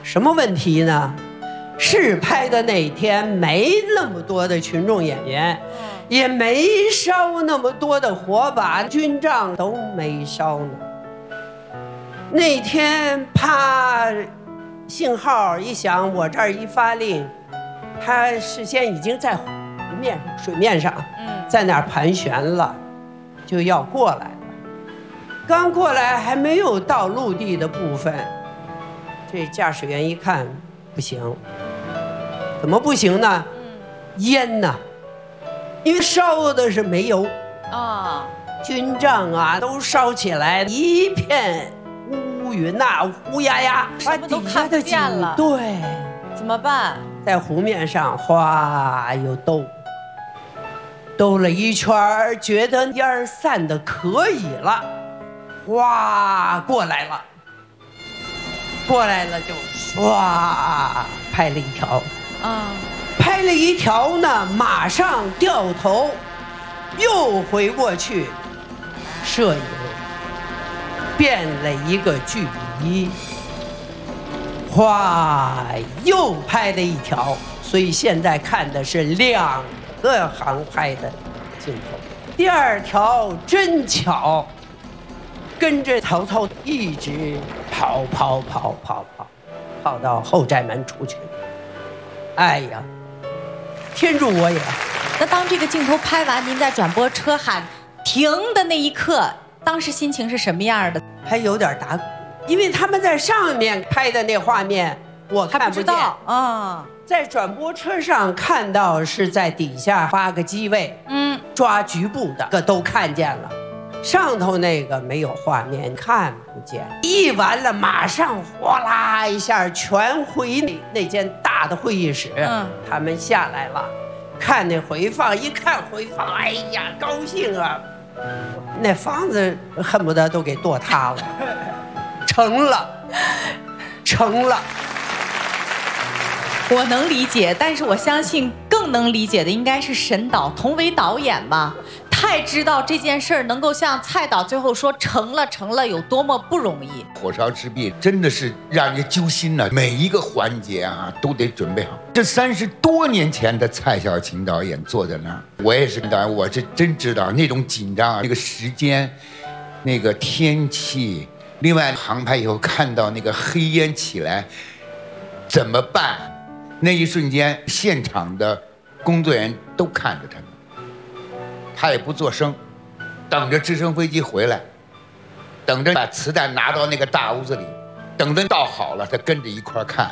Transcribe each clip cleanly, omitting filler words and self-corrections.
什么问题呢？试拍的那天没那么多的群众演员，也没烧那么多的火把，军帐都没烧呢。那天啪，信号一响，我这儿一发令，他事先已经在水面上，在那儿盘旋了，就要过来了。刚过来还没有到陆地的部分，这驾驶员一看不行，怎么不行呢？烟呐，因为烧的是煤油啊，军帐啊都烧起来，一片乌云呐，乌压压， 什么都看不见了。 对， 怎么办？ 在湖面上哗又兜了一圈，觉得烟儿散的可以了，哗过来了就唰拍了一条拍了一条呢，马上掉头又回过去摄影，变了一个距离，哗又拍了一条，所以现在看的是2个航拍的镜头。第2条真巧，跟着曹操一直跑到后寨门出去。哎呀，天助我也！ 那当这个镜头拍完，您在转播车喊停的那一刻，当时心情是什么样的？ 还有点打鼓，因为他们在上面拍的那画面我看不见啊。 在转播车上看到是在底下发个机位，抓局部的都看见了，上头那个没有画面看不见。一完了马上哗啦一下全回那间大的会议室，他们下来了，看那回放，一看回放，哎呀高兴啊，那房子恨不得都给剁塌了。成了。 我能理解，但是我相信更能理解的应该是沈导，同为导演吧，太知道这件事儿能够像蔡导最后说成了有多么不容易。 火烧赤壁真的是让人揪心了，每一个环节啊都得准备好。这30多年前的蔡小琴导演坐在那儿，我也是导演，我是真知道那种紧张啊，那个时间，那个天气，另外航拍以后看到那个黑烟起来，怎么办？那一瞬间，现场的工作人员都看着他们，他也不作声，等着直升飞机回来，等着把磁带拿到那个大屋子里，等着倒好了，他跟着一块看。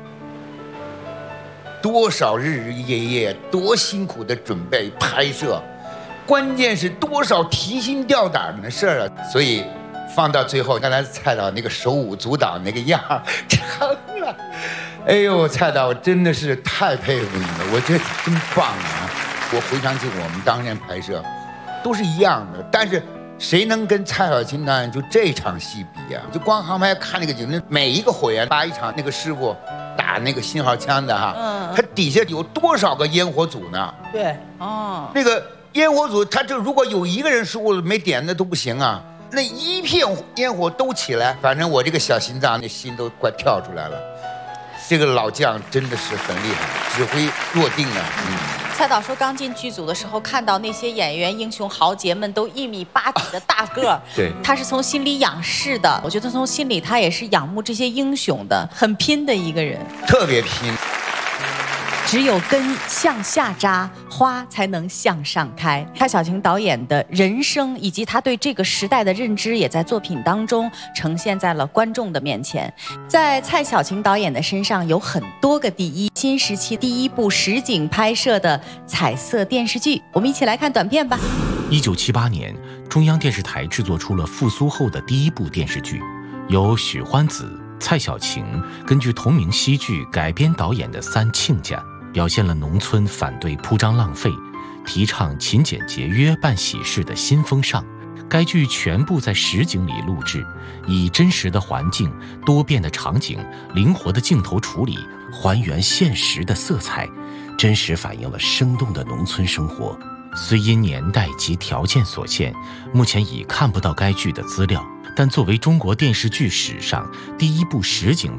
多少日日夜夜，多辛苦的准备拍摄，关键是多少提心吊胆的事儿啊！所以放到最后，刚才蔡导那个手舞足蹈那个样儿，成了。哎呦，蔡导真的是太佩服你了，我觉得真棒啊！我回想起我们当年拍摄，都是一样的，但是谁能跟蔡小琴导演就这场戏比啊？就光航拍看那个景，每一个火焰扒一场，那个师傅打那个信号枪的哈，他底下有多少个烟火组呢？ 对， 那个烟火组，他这如果有一个人失误了没点，那都不行啊。那一片烟火都起来，反正我这个小心脏那心都快跳出来了。这个老将真的是很厉害，指挥若定啊。 蔡导说，刚进剧组的时候，看到那些演员英雄豪杰们都1.8米的大个儿， 对， 他是从心里仰视的。我觉得从心里他也是仰慕这些英雄的，很拼的一个人， 特别拼。 只有根向下扎，花才能向上开。蔡小琴导演的人生以及他对这个时代的认知，也在作品当中呈现在了观众的面前。在蔡小琴导演的身上有很多个第一，新时期第一部实景拍摄的彩色电视剧，我们一起来看短片吧。 1978年，中央电视台制作出了复苏后的第一部电视剧，由许欢子、蔡小琴根据同名戏剧改编导演的《三亲家》。表现了农村反对铺张浪费、提倡勤俭节约办喜事的新风尚。该剧全部在实景里录制，以真实的环境、多变的场景、灵活的镜头处理，还原现实的色彩，真实反映了生动的农村生活。虽因年代及条件所限，目前已看不到该剧的资料，但作为中国电视剧史上第一部实景